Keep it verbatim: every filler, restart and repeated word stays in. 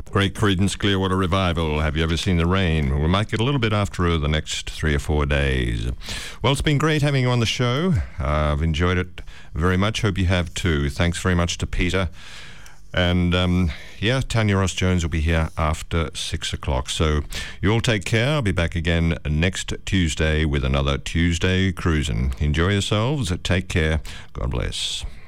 Great Creedence Clearwater Revival. Have you ever seen the rain? We might get a little bit after the next three or four days. Well, it's been great having you on the show. Uh, I've enjoyed it very much. Hope you have too. Thanks very much to Peter. And, um, yeah, Tanya Ross-Jones will be here after six o'clock. So you all take care. I'll be back again next Tuesday with another Tuesday Cruisin'. Enjoy yourselves. Take care. God bless.